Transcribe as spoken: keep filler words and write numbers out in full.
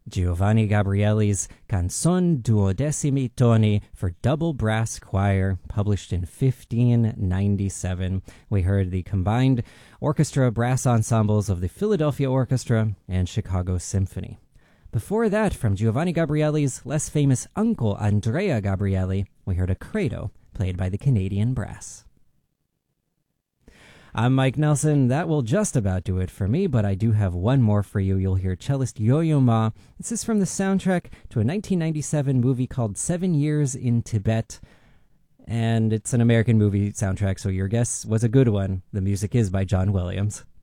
Giovanni Gabrieli's Canzon Duodecimi Toni for double brass choir, published in fifteen ninety-seven. We heard the combined orchestra brass ensembles of the Philadelphia Orchestra and Chicago Symphony. Before that, from Giovanni Gabrieli's less famous uncle Andrea Gabrieli, we heard a credo played by the Canadian Brass. I'm Mike Nelson. That will just about do it for me, but I do have one more for you. You'll hear cellist Yo-Yo Ma. This is from the soundtrack to a nineteen ninety-seven movie called Seven Years in Tibet, and it's an American movie soundtrack, so your guess was a good one. The music is by John Williams.